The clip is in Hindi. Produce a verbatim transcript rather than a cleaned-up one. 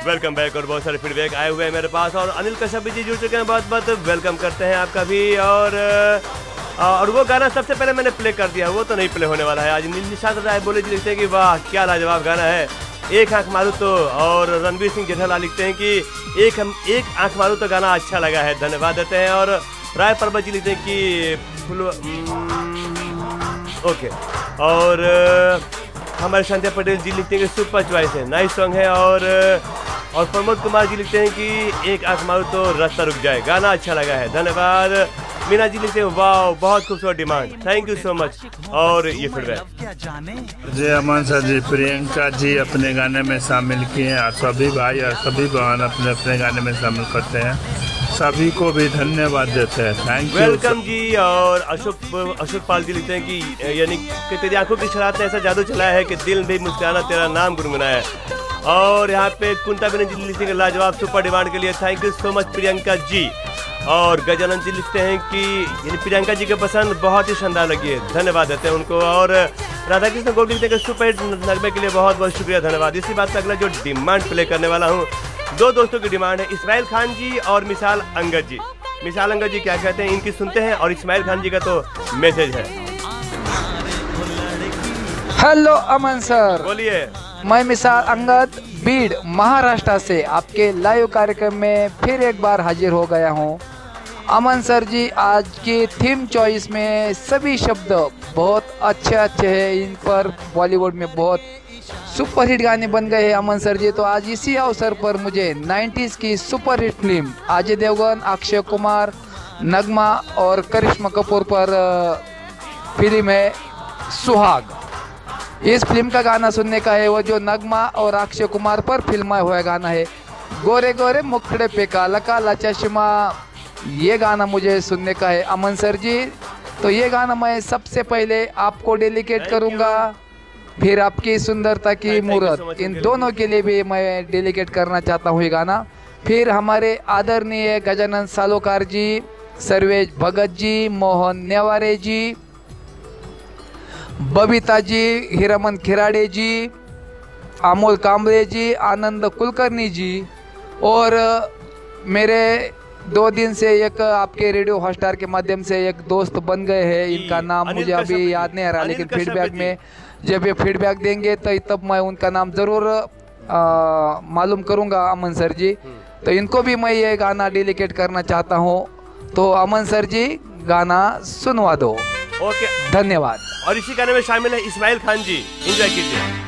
Welcome back. और बहुत सारे फीडबैक आए हुए हैं मेरे पास और अनिल कश्यप जी जुड़ चुके हैं, बहुत बहुत वेलकम करते हैं आपका भी। और और वो गाना सबसे पहले मैंने प्ले कर दिया, वो तो नहीं प्ले होने वाला है आज। निशांत राय बोले जी लिखते हैं कि वाह क्या लाजवाब गाना है, एक आंख मारू तो। और रणवीर सिंह जेठालाल लिखते हैं कि एक हम एक आंख मारू तो गाना अच्छा लगा है, धन्यवाद देते हैं। और राय पर्वत जी लिखते हैं कि फुल ओके। और हमारे शांतिया पटेल जी लिखते हैं कि सुपर चॉइस है, नाइस सॉन्ग है। और और प्रमोद कुमार जी लिखते हैं कि एक आंख मारू तो रास्ता रुक जाए, गाना अच्छा लगा है, धन्यवाद। मीना जी लिखते हैं वाह बहुत खूबसूरत demand, thank you so much. और ये फीडबैक जय अमन सर जी, प्रियंका जी अपने गाने में शामिल किए हैं और सभी भाई और सभी बहन अपने अपने गाने में शामिल करते हैं, सभी को भी धन्यवाद देते हैं, थैंक यू वेलकम जी। और अशोक अशोक पाल जी लिखते हैं कि यानी कि तेरी आंखों की शरारत ने ऐसा जादू चलाया है कि दिल भी मुस्कुराना तेरा नाम गुनगुनाया है। और यहाँ पे कुंता बेन जी लिखते हैं लाजवाब सुपर डिमांड के लिए thank you so much Priyanka ji. और गजानंद जी लिखते हैं कि यानी प्रियंका जी के पसंद बहुत ही शानदार लगी है, धन्यवाद देते हैं उनको। और राधा कृष्ण गोल्ड लिखते हैं कि सुपर हिट नगमे के लिए बहुत बहुत शुक्रिया, धन्यवाद। इसी बात पर अगला जो डिमांड प्ले करने वाला हूँ, दो दोस्तों की डिमांड है, इस्माइल खान जी और मिसाल अंगद जी। मिसाल अंगद जी क्या कहते हैं इनकी सुनते हैं, और इस्माइल खान जी का तो मैसेज है। हेलो अमन सर, बोलिए। मैं मिसाल अंगद बीड महाराष्ट्र से आपके लाइव कार्यक्रम में फिर एक बार हाजिर हो गया हूँ। अमन सर जी, आज की थीम चॉइस में सभी शब्द बहुत अच्छे अच्छे हैं, इन पर बॉलीवुड में बहुत सुपरहिट गाने बन गए हैं अमन सर जी। तो आज इसी अवसर पर मुझे नाइन्टीज़ की सुपरहिट फिल्म अजय देवगन, अक्षय कुमार, नगमा और करिश्मा कपूर पर फिल्म है सुहाग, इस फिल्म का गाना सुनने का है। वो जो नगमा और अक्षय कुमार पर फिल्माया हुआ गाना है, गोरे गोरे मुखड़े पे काला काला चश्मा, ये गाना मुझे सुनने का है अमन सर जी। तो ये गाना मैं सबसे पहले आपको डेडिकेट करूँगा, फिर आपकी सुंदरता की मूर्त, इन दोनों के लिए भी मैं डेडिकेट करना चाहता हूँ ये गाना। फिर हमारे आदरणीय गजानन सालोकार जी, सर्वेश भगत जी, मोहन नेवारे जी, बबीता जी, हीरामन खिराड़े जी, अमोल कांबळे जी, आनंद कुलकर्णी जी। और मेरे दो दिन से एक आपके रेडियो हॉटस्टार के माध्यम से एक दोस्त बन गए हैं, इनका नाम मुझे अभी याद नहीं आ रहा, लेकिन फीडबैक में जब ये फीडबैक देंगे तो तब मैं उनका नाम ज़रूर मालूम करूंगा अमन सर जी। तो इनको भी मैं ये गाना डेडिकेट करना चाहता हूँ, तो अमन सर जी गाना सुनवा दो। ओके, धन्यवाद। और इसी गाने में शामिल है इस्माइल खान जी, एंजॉय कीजिए।